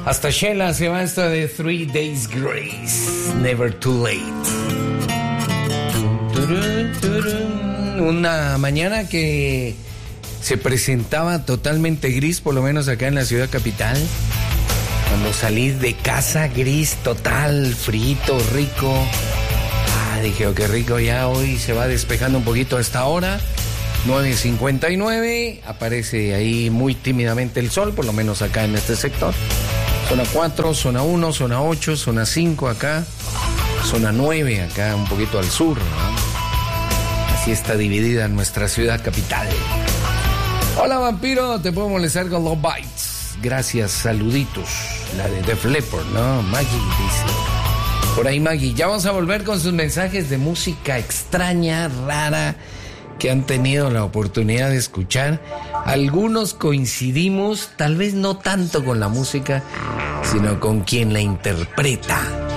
Hasta Sheila se va esta de 3 Days Grace, Never Too Late. Una mañana que se presentaba totalmente gris, por lo menos acá en la ciudad capital. Cuando salí de casa, gris total, frito, rico. Dije, oh, qué rico, ya hoy se va despejando un poquito a esta hora. 9:59, aparece ahí muy tímidamente el sol, por lo menos acá en este sector. Zona 4, zona 1, zona 8, zona 5 acá, zona 9 acá un poquito al sur, ¿no? Así está dividida nuestra ciudad capital. Hola vampiro, te puedo molestar con Love Bites. Gracias, saluditos. La de Def Leppard, ¿no? Maggie dice. Por ahí Maggie, ya vamos a volver con sus mensajes de música extraña, rara, que han tenido la oportunidad de escuchar. Algunos coincidimos, tal vez no tanto con la música, sino con quien la interpreta.